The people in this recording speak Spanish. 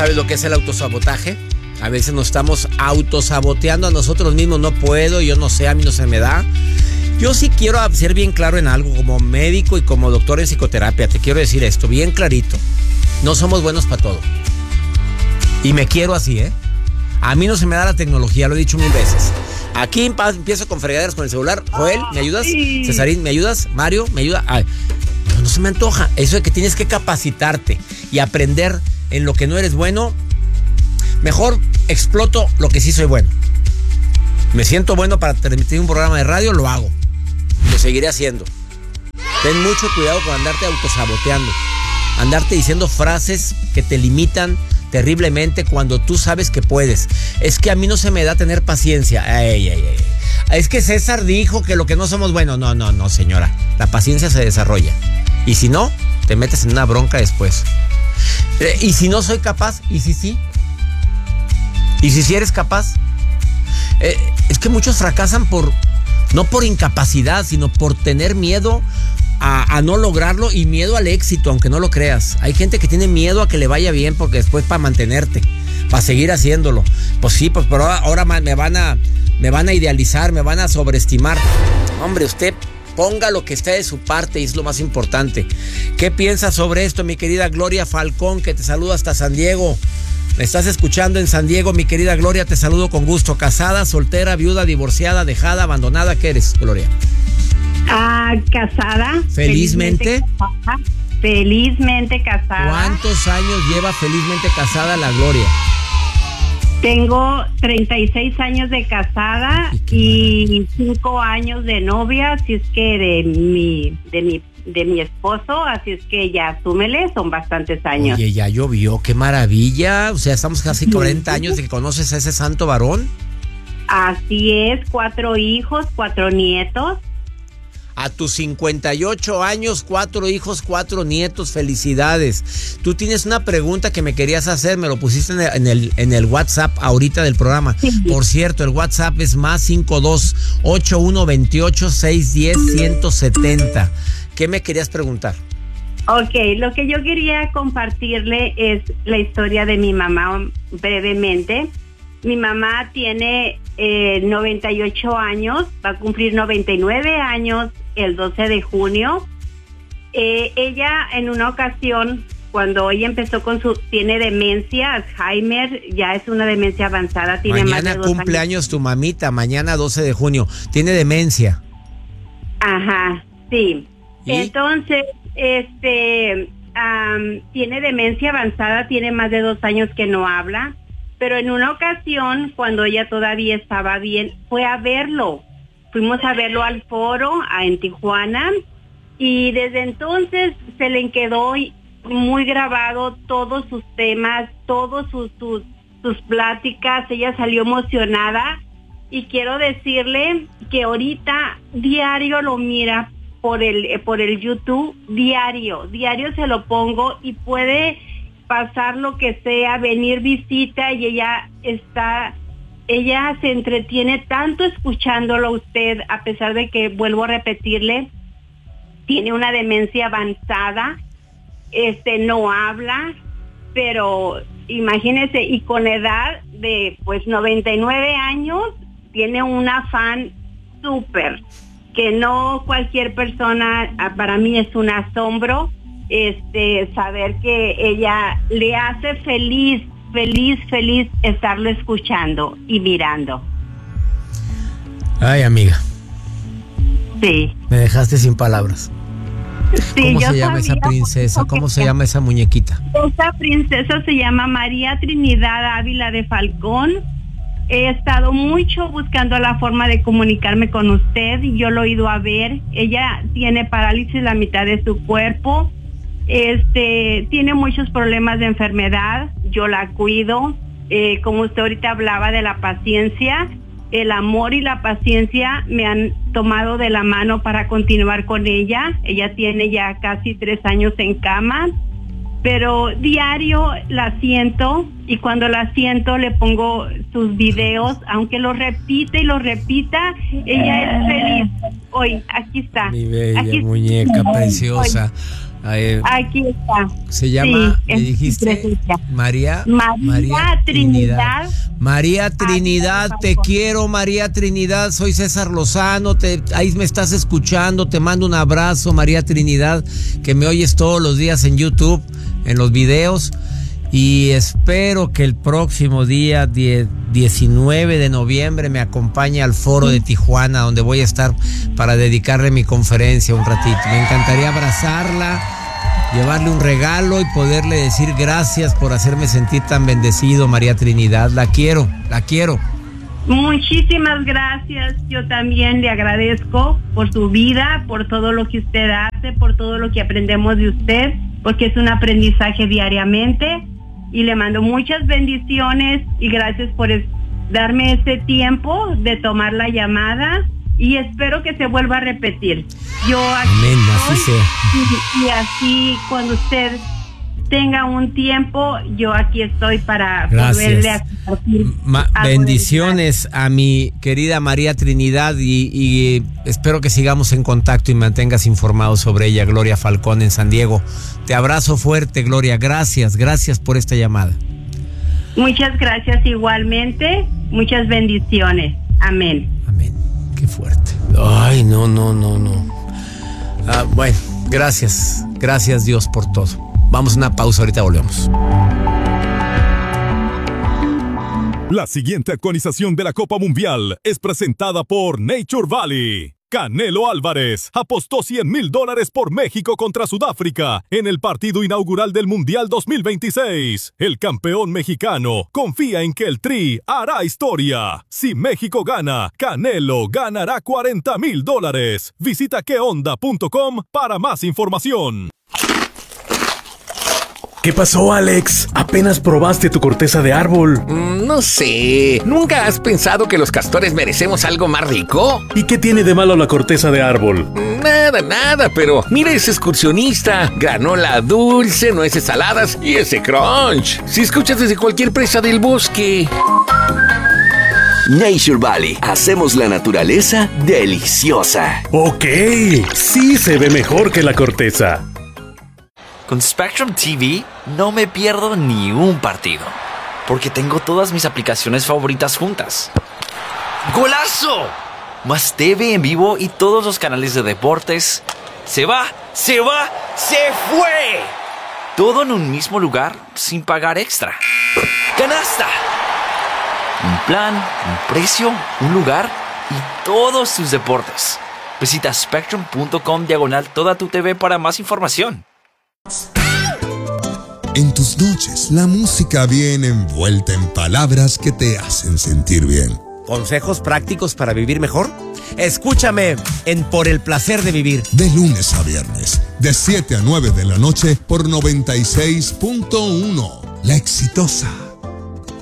¿Sabes lo que es el autosabotaje? A veces nos estamos autosaboteando a nosotros mismos. No puedo, yo no sé, a mí no se me da. Yo sí quiero ser bien claro en algo, como médico y como doctor en psicoterapia. Te quiero decir esto, bien clarito. No somos buenos para todo. Y me quiero así, ¿eh? A mí no se me da la tecnología, lo he dicho 1000 veces. Aquí empiezo con fregaderas con el celular. Joel, ¿me ayudas? Ay. Cesarín, ¿me ayudas? Mario, ¿me ayuda? Ay, no se me antoja. Eso de que tienes que capacitarte y aprender en lo que no eres bueno. Mejor exploto lo que sí soy bueno. Me siento bueno para transmitir un programa de radio, lo hago. Lo seguiré haciendo. Ten mucho cuidado con andarte autosaboteando. Andarte diciendo frases que te limitan terriblemente cuando tú sabes que puedes. Es que a mí no se me da tener paciencia. Es que César dijo que lo que no somos buenos. No, señora. La paciencia se desarrolla. Y si no, te metes en una bronca después. Y si no soy capaz, ¿y si sí? ¿Y si sí eres capaz? Es que muchos fracasan no por incapacidad, sino por tener miedo a no lograrlo y miedo al éxito, aunque no lo creas. Hay gente que tiene miedo a que le vaya bien porque después para mantenerte, para seguir haciéndolo. Pues sí, pues pero ahora me van a idealizar, me van a sobreestimar. Hombre, usted ponga lo que esté de su parte y es lo más importante. ¿Qué piensas sobre esto, mi querida Gloria Falcón, que te saluda hasta San Diego? Me estás escuchando en San Diego, mi querida Gloria, te saludo con gusto. ¿Casada, soltera, viuda, divorciada, dejada, abandonada? ¿Qué eres, Gloria? Casada. ¿Felizmente? Felizmente casada. ¿Cuántos años lleva felizmente casada la Gloria? Tengo 36 años de casada y 5 años de novia, así es que de mi esposo, así es que ya asúmele, son bastantes años. Oye, ya llovió, qué maravilla. O sea, estamos casi 40 años de que conoces a ese santo varón. Así es, 4 hijos, 4 nietos. A tus 58 años, 4 hijos, 4 nietos, felicidades. Tú tienes una pregunta que me querías hacer, me lo pusiste en el WhatsApp ahorita del programa. Sí. Por cierto, el WhatsApp es +52 8128 610 170. ¿Qué me querías preguntar? Ok, lo que yo quería compartirle es la historia de mi mamá brevemente. Mi mamá tiene 98 años, va a cumplir 99 años el 12 de junio. Ella en una ocasión, cuando ella empezó tiene demencia, Alzheimer, ya es una demencia avanzada. Tiene mañana más de 2 cumpleaños tu mamita, mañana 12 de junio, tiene demencia. Ajá, sí. ¿Y? Entonces, tiene demencia avanzada, tiene más de 2 años que no habla. Pero en una ocasión, cuando ella todavía estaba bien, fue a verlo. Fuimos a verlo al foro en Tijuana y desde entonces se le quedó muy grabado todos sus temas, todos sus pláticas. Ella salió emocionada y quiero decirle que ahorita diario lo mira por el YouTube, diario se lo pongo y puede pasar lo que sea, venir visita y ella se entretiene tanto escuchándolo a usted, a pesar de que, vuelvo a repetirle, tiene una demencia avanzada, no habla, pero imagínese, y con edad de 99 años, tiene un afán súper, que no cualquier persona, para mí es un asombro, saber que ella le hace feliz estarlo escuchando y mirando. Ay, amiga. Sí. Me dejaste sin palabras. Sí, ¿Cómo se llama esa princesa? ¿Cómo se llama esa muñequita? Esa princesa se llama María Trinidad Ávila de Falcón. He estado mucho buscando la forma de comunicarme con usted y yo lo he ido a ver. Ella tiene parálisis la mitad de su cuerpo. Tiene muchos problemas de enfermedad, yo la cuido, como usted ahorita hablaba de la paciencia, el amor y la paciencia me han tomado de la mano para continuar con ella. Ella tiene ya casi 3 años en cama, pero diario la siento y cuando la siento le pongo sus videos, aunque lo repite y lo repita, ella es feliz. Hoy, aquí está. Mi bella aquí muñeca preciosa. Aquí está. Se llama, sí, me dijiste, María Trinidad. María Trinidad, te quiero, María Trinidad. Soy César Lozano, ahí me estás escuchando. Te mando un abrazo, María Trinidad, que me oyes todos los días en YouTube, en los videos. Y espero que el próximo día 19 de noviembre me acompañe al Foro de Tijuana, donde voy a estar para dedicarle mi conferencia un ratito. Me encantaría abrazarla, llevarle un regalo y poderle decir gracias por hacerme sentir tan bendecido, María Trinidad. La quiero. Muchísimas gracias. Yo también le agradezco por su vida, por todo lo que usted hace, por todo lo que aprendemos de usted, porque es un aprendizaje diariamente. Y le mando muchas bendiciones y gracias por darme este tiempo de tomar la llamada y espero que se vuelva a repetir. Yo aquí amén, así sea. Y así cuando usted tenga un tiempo, yo aquí estoy para volverle a compartir. Bendiciones a mi querida María Trinidad y espero que sigamos en contacto y mantengas informado sobre ella, Gloria Falcón en San Diego. Te abrazo fuerte, Gloria. Gracias por esta llamada. Muchas gracias igualmente. Muchas bendiciones. Amén. Amén. Qué fuerte. Ay, no. Bueno, gracias Dios por todo. Vamos a una pausa, ahorita volvemos. La siguiente actualización de la Copa Mundial es presentada por Nature Valley. Canelo Álvarez apostó $100,000 por México contra Sudáfrica en el partido inaugural del Mundial 2026. El campeón mexicano confía en que el Tri hará historia. Si México gana, Canelo ganará $40,000. Visita queonda.com para más información. ¿Qué pasó, Alex? ¿Apenas probaste tu corteza de árbol? No sé. ¿Nunca has pensado que los castores merecemos algo más rico? ¿Y qué tiene de malo la corteza de árbol? Nada, pero mira ese excursionista. Granola dulce, nueces saladas y ese crunch. Si escuchas desde cualquier presa del bosque. Nature Valley. Hacemos la naturaleza deliciosa. Ok, sí se ve mejor que la corteza. Con Spectrum TV no me pierdo ni un partido, porque tengo todas mis aplicaciones favoritas juntas. ¡Golazo! Más TV en vivo y todos los canales de deportes. ¡Se fue! Todo en un mismo lugar sin pagar extra. ¡Canasta! Un plan, un precio, un lugar y todos tus deportes. Visita spectrum.com/toda tu TV para más información. En tus noches, la música viene envuelta en palabras que te hacen sentir bien. ¿Consejos prácticos para vivir mejor? Escúchame en Por el Placer de Vivir. De lunes a viernes, de 7 a 9 de la noche por 96.1. La Exitosa.